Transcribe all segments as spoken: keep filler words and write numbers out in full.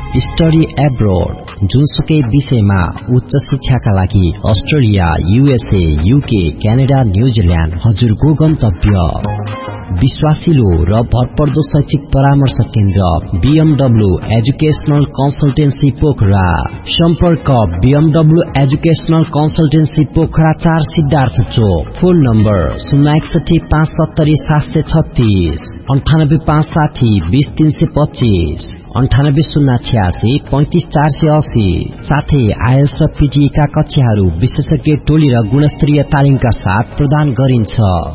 Study abroad जुनसुकै विषयमा उच्च शिक्षाका लागि Australia, USA, UK, Canada, New Zealand हजुरको गन्तव्य। विश्वासिलो र भरपर्दो शैक्षिक परामर्श केन्द्र बीएमडब्ल्यू एजुकेशनल कन्सल्टेन्सी पोखरा। सम्पर्क बीएमडब्ल्यू एजुकेशनल कन्सल्टेन्सी पोखरा चार सिद्धार्थ चोक। फोन नम्बर शून्य एकसठी पाँच सत्तरी सात सय छत्तीस अन्ठानब्बे पाँच साठी बीस तीन सय पच्चीस अन्ठानब्बे शून्य छ्यासी पैंतिस चार सय अस्सी। साथै आइएल्स र पीटीईका कक्षाहरू विशेषज्ञ टोली र गुणस्तरीय तालिमका साथ प्रदान गरिन्छ।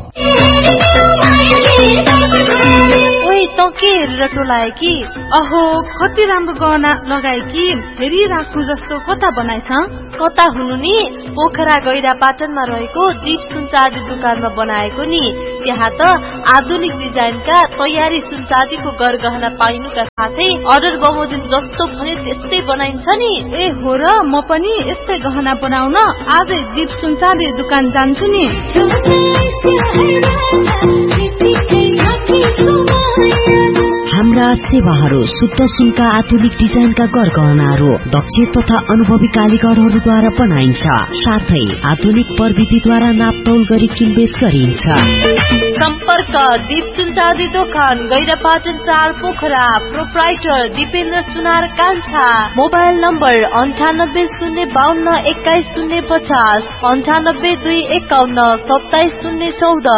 त के हेरेर टोलाए कि? अहो कति राम्रो गहना लगाए कि, फेरि राखु जस्तो कता बनाइछ? कता हुनु नि, पोखरा गैरा पाटनमा रहेको दीप सुनचाँदी दुकानमा बनाएको नि। त्यहाँ त आधुनिक डिजाइनका तयारी सुनचाँदीको गरगहना पाइनुका साथै अर्डर बमोजिम जस्तो भने त्यस्तै बनाइन्छ नि। ए हो र, म पनि यस्तै गहना बनाउन आजै दीप सुनचाँदी दुकान जान्छु नि। हाम्रा सेवाहरू शुद्ध सुनका आधुनिक डिजाइनका गरगहनाहरू दक्ष तथा अनुभवी कारीगरहरूद्वारा बनाइन्छ। साथै आधुनिक प्रविधिद्वारा नापतौल गरी किनबेच गरिन्छ। सम्पर्क दीप सुनचाँदी दोकान गैरापाटन चार पोखरा। प्रोप्राइटर दीपेन्द्र सुनार कान्छा। मोबाइल नम्बर अन्ठानब्बे शून्य बाहन्न एक्काइस शून्य पचास अन्ठानब्बे दुई एकाउन्न सत्ताइस शून्य चौध।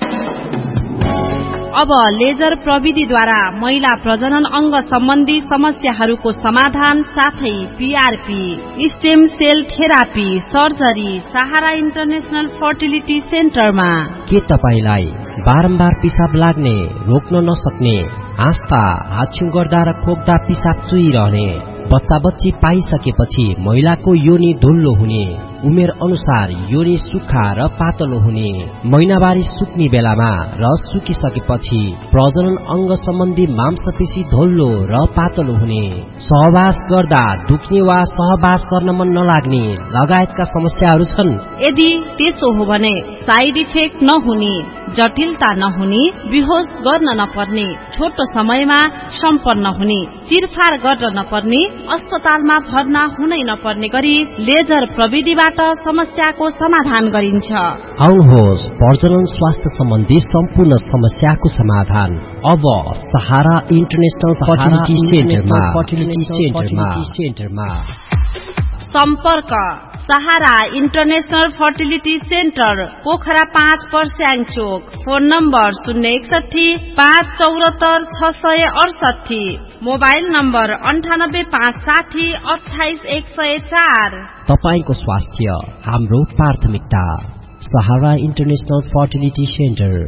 अब लेजर प्रविधिद्वारा महिला प्रजनन अंग सम्बन्धी समस्याहरूको समाधान साथै PRP, stem sale therapy, surgery सहारा इन्टरनेशनल फर्टिलिटी सेन्टरमा। के तपाईलाई बारम्बार पिसाब लाग्ने, रोक्न नसक्ने, आस्था, हाछ्यु गर्दा र खोक्दा पिसाब चुइरहने, बच्चा बच्ची पाइसकेपछि महिलाको योनि धुल्लो हुने, उमेर अनुसार योनि सुक्खा र पातलो हुने, महिनावारी सुक्ने बेलामा र सुकिसकेपछि प्रजनन अंग सम्बन्धी मांसपेशी धोल्लो र पातलो हुने, सहवास गर्दा दुख्ने वा सहवास गर्न मन नलाग्ने लगायतका समस्याहरू छन्। यदि त्यसो हो भने साइड इफेक्ट नहुने, जटिलता नहुने, बेहोस गर्न नपर्ने, छोटो समयमा सम्पन्न हुने, चिरफार गर्न नपर्ने, अस्पतालमा भर्ना हुनै नपर्ने गरी लेजर प्रविधिबाट समस्याको समाधान गरिन्छ। आउनुहोस्, प्रजनन स्वास्थ्य सम्बन्धी सम्पूर्ण समस्याको समाधान अब सहारा इन्टरनेशनल फर्टिलिटी सेन्टरमा। सम्पर्क सहारा इन्टरनेशनल फर्टिलिटी सेन्टर पोखरा पाँच पर्स्याङ चोक। फोन नम्बर शून्य एकसठी पाँच चौरात्तर छ सय अडसठी। मोबाइल नम्बर अन्ठानब्बे पाँच साठी अठाइस एक सय चार। तपाईको स्वास्थ्य हाम्रो प्राथमिकता। सहारा इन्टरनेशनल फर्टिलिटी सेन्टर।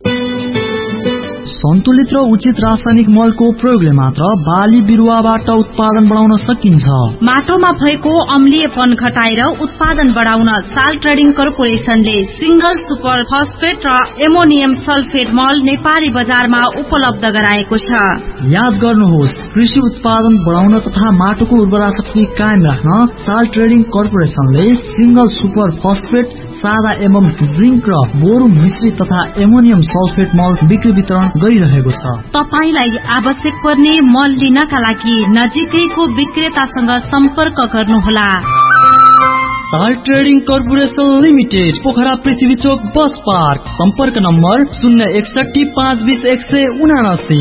सन्तुलित र उचित रासायनिक मलको प्रयोगले मात्र बाली बिरुवाबाट उत्पादन बढाउन सकिन्छ। माटोमा भएको अम्लीयपन घटाएर उत्पादन बढाउन साल ट्रेडिङ कर्पोरेशनले सिंगल सुपर फस्फेट र एमोनियम सल्फेट मल नेपाली बजारमा उपलब्ध गराएको छ। याद गर्नुहोस्, कृषि उत्पादन बढाउन तथा माटोको उर्वरा शक्ति कायम राख्न साल ट्रेडिङ कर्पोरेशनले सिंगल सुपर फस्फेट, सादा एवं जिंक र बोरो मिश्रित तथा एमोनियम सल्फेट मल बिक्री वितरण गरिरहेको छ। तपाईलाई आवश्यक पर्ने मल लिनका लागि नजिकैको विक्रेतासँग सम्पर्क गर्नुहोला। साल ट्रेडिङ कर्पोरेशन लिमिटेड, पोखरा पृथ्वी चोक बस पार्क। सम्पर्क नम्बर शून्य एकसठी पाँच बीस एक सय उनासी।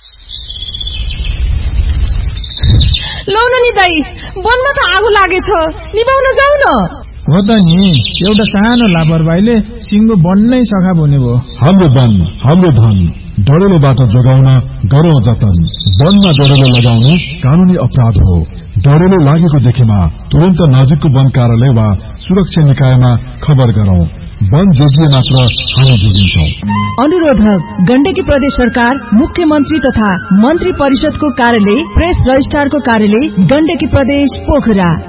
लौन नि दाई, वनमा त आगो लागेछ, निभाउन जाऊ न। हो त नि, एउटा सानो लापरवाहीले सिंगो बन्नै सखा बन्यो भयो। हाम्रो वन हाम्रो धन, डढेलोबाट जोगाउन गरौं जतन। वनमा डढेलो लगाउनु कानूनी अपराध हो। डढेलो लागेको देखेमा तुरन्त नजिकको वन कार्यालय वा सुरक्षा निकायमा खबर गरौं। वन जोगिए मात्र हामी जोगिन्छौं। अनुरोधक गण्डकी प्रदेश सरकार, मुख्यमन्त्री तथा मन्त्री परिषदको कार्यालय, प्रेस रजिस्ट्रारको कार्यालय, गण्डकी प्रदेश पोखरा।